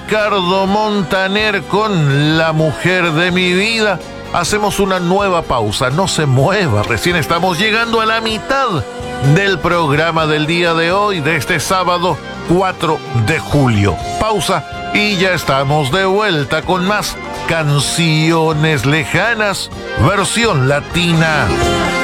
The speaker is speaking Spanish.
Ricardo Montaner con La mujer de mi vida. Hacemos una nueva pausa, no se mueva, recién estamos llegando a la mitad del programa del día de hoy, de este sábado 4 de julio. Pausa y ya estamos de vuelta con más canciones lejanas, versión latina.